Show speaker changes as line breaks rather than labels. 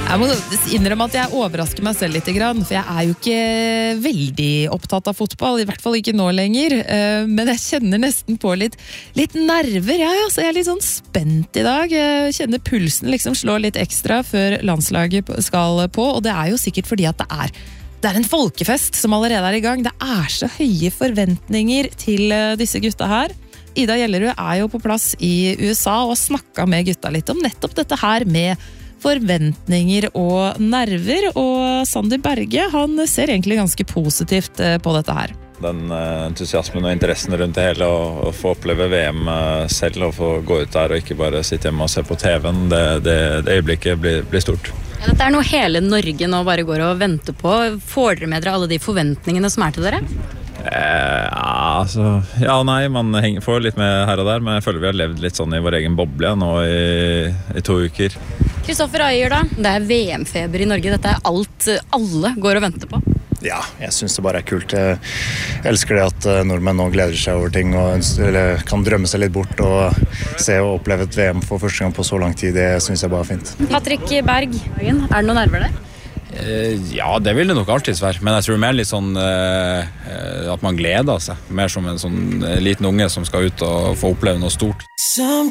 Jeg må innrømme at jeg overrasker meg selv litt, for jeg jo ikke veldig opptatt av fotball, i hvert fall ikke nå lenger, men jeg kjenner nesten på litt nerver, så jeg litt sånn spent i dag. Jeg kjenner pulsen liksom slå litt ekstra før landslaget skal på, og det jo sikkert fordi at det en folkefest som allerede i gang. Det så høye forventninger til disse gutta her. Ida Gjellerud jo på plass i USA og har snakket med gutta litt om nettopp dette her med forventninger og nerver, og Sander Berge, han ser egentlig ganske positivt på dette her.
Den entusiasmen og interessen rundt det hele, å få oppleve VM selv og få gå ut der og ikke bare sitte hjemme og se på TV-en, det øyeblikket blir stort.
Ja, dette noe hele Norge nå bare går og venter på. Får dere med dere alle de forventningene som til dere?
Nei, man får litt med her og der, men jeg føler vi har levd litt sånn i vår egen boble nå i 2 uker.
Kristoffer Ayer da, det VM-feber i Norge, dette alt alle går og venter på.
Ja, jeg synes det bare kult. Jeg elsker det at nordmenn nå gleder seg over ting og kan drømme seg litt bort og se og oppleve et VM for første gang på så lang tid. Det synes jeg bare fint.
Patrick Berg, det noen nerver der?
Ja, det vil det nok alltid være, men jeg tror mer litt sånn at man gleder seg, mer som en sånn liten unge som skal ut og få oppleve noe stort.